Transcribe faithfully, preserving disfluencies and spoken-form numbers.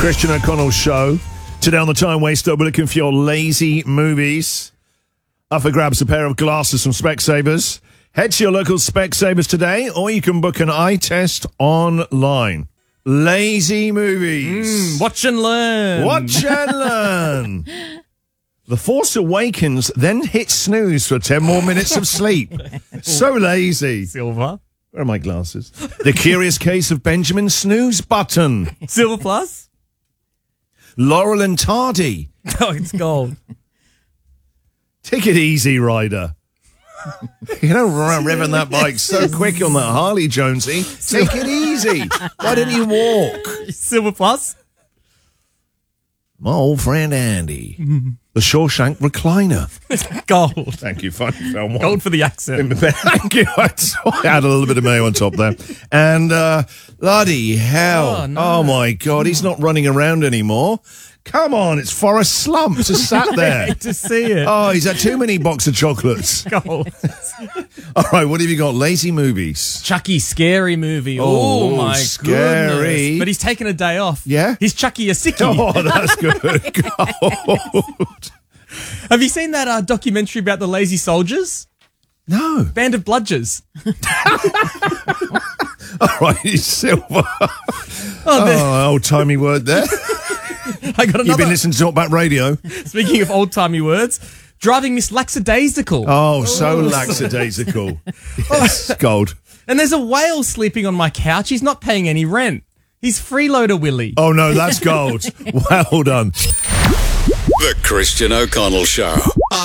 Christian O'Connell Show. Today on the Time Waster, we're looking for your lazy movies. Up for grabs a pair of glasses from Specsavers. Head to your local Specsavers today, or you can book an eye test online. Lazy movies. Mm, watch and learn. Watch and learn. The Force Awakens then hit snooze for ten more minutes of sleep. So lazy. Silver. Where are my glasses? The Curious Case of Benjamin Snooze Button. Silver plus. Laurel and Tardy. Oh, it's gold. Take it easy, Ryder. You know, revving that bike so quick on that Harley, Jonesy. Take it easy. Why didn't you walk? Silver plus. My old friend Andy. The Shawshank Recliner. Gold. Thank you. Funny film. Gold for the accent. Thank you. I had a little bit of mayo on top there. And, uh, bloody hell. Oh, no. Oh, my God. He's not running around anymore. Come on. It's Forrest Slump just sat there. To see it. Oh, he's had too many box of chocolates. Gold. All right. What have you got? Lazy movies. Chucky, scary movie. Oh, Oh, my scary. goodness. But he's taken a day off. Yeah? He's Chucky a sickie. Oh, that's good. Gold. Have you seen that uh, documentary about the lazy soldiers? No. Band of Bludgers. All right. Silver. Oh, Oh, old-timey word there. I got another. You've been listening to Talkback Radio. Speaking of old-timey words, driving Miss Lackadaisical. Oh, so lackadaisical. Yes, gold. And there's a whale sleeping on my couch. He's not paying any rent. He's freeloader Willie. Oh, no, that's gold. Well done. The Christian O'Connell Show.